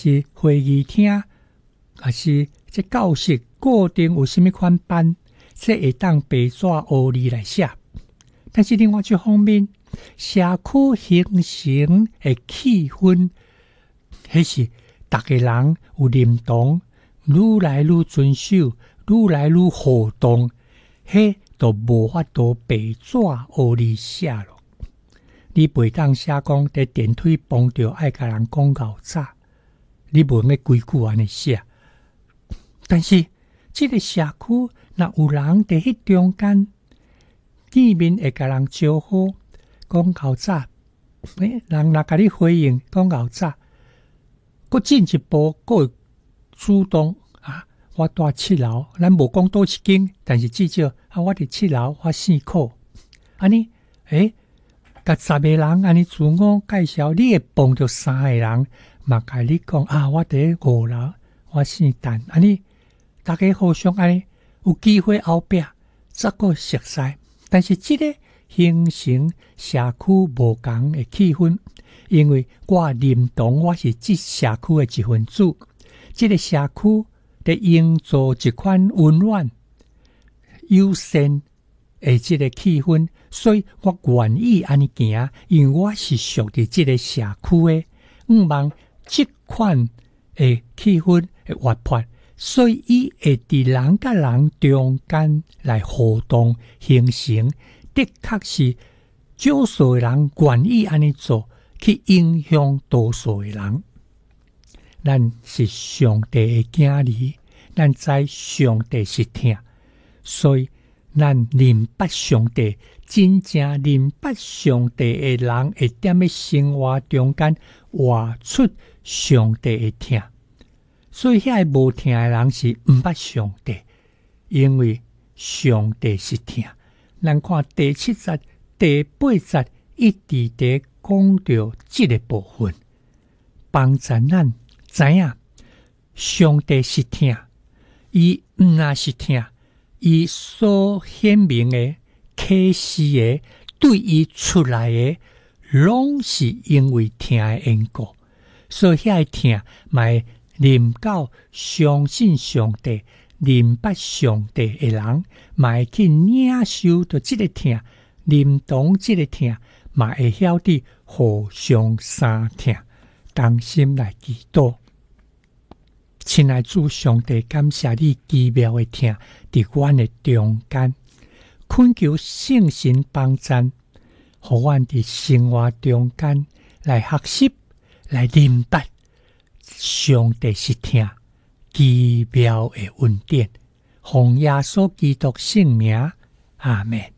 是会议厅，还是这教室固定有什么款班，这会当白纸黑字来写。但是另外一方面，社区形成的气氛，迄是大家人有认同，愈来愈遵守，愈来愈互动，迄就无法度白纸黑字写咯。你袂当写讲伫电梯碰到爱甲人讲咬早，你无用规矩安尼写。但是这个社区若有人伫迄中间，见面会甲人招呼，讲咬早，人若甲你回应讲咬早，佫进一步佫会主动我住7楼，咱无讲倒一间，但是至少我伫7楼，我4块，安尼甲10个人安尼自我介绍，你会碰到3个人，嘛甲你讲我伫5楼，我姓陈，安尼大家互相安尼有机会后壁再个熟悉。但是这个形成社区无同的气氛，因为我认同我是这社区的一份子，这个社区在营造一款温暖、友善的这个气氛，所以我愿意安尼行，因为我是属于这个社区的，毋望这款的气氛的活泼，所以伊会伫人甲人中间来互动形成，的确是少数的人愿意安尼做，去影响多数的人。咱是上帝的囝儿，咱知上帝是疼，所以咱明白上帝，真正明白上帝的人会踮咧生活中间活出上帝的疼。所以遐无疼的人是毋捌上帝，因为上帝是疼。咱看第7节、第8节一直在讲到这个部分，帮助咱知影上帝是疼，伊若是疼，伊所显明的启示的对伊出来的，拢是因为疼的缘故。所以遐疼嘛会临到相信上帝、明白上帝的人，嘛会去领受到这个疼，认同这个疼，嘛会晓得互相相疼，同心来祈祷。亲爱主上帝，感谢你奇妙的疼伫阮的中间，恳求圣神帮助，互阮伫生活中间来学习，来明白上帝是疼奇妙的恩典。奉耶稣基督圣名，阿们。